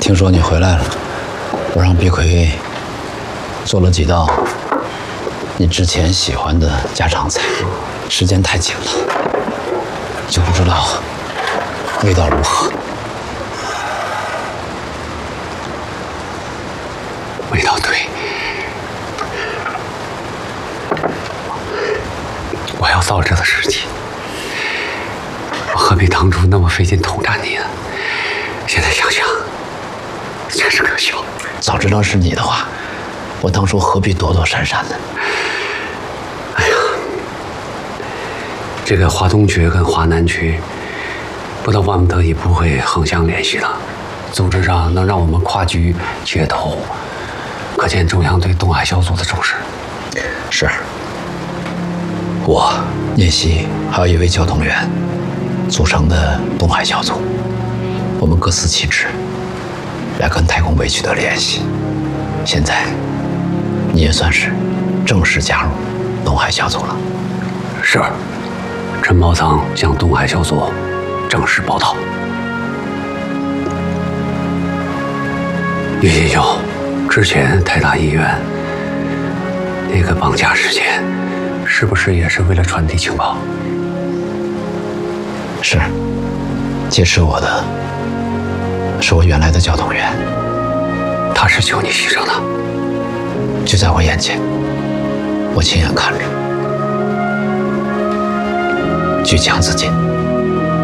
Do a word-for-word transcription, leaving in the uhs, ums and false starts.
听说你回来了，我让毕逵做了几道你之前喜欢的家常菜，时间太紧了，就不知道味道如何。 味道对，我要造这的事情，我何必当初那么费劲统战你呢？现在想想，真是可笑。 早知道是你的话，我当初何必躲躲闪闪呢？ 哎呀，这个华东区跟华南区，不到万不得已不会横向联系的。组织上能让我们跨局接头，可见中央对东海小组的重视。 是，我、聂曦还有一位交通员组成的东海小组，我们各司其职，来跟太空卫取得联系。现在，你也算是正式加入东海小组了。 是，陈宝仓向东海小组正式报道。岳先生，之前泰达医院那个绑架事件，是不是也是为了传递情报？ 是，劫持我的是我原来的交通员， 他是求你牺牲的， 就在我眼前，我亲眼看着，举枪自尽。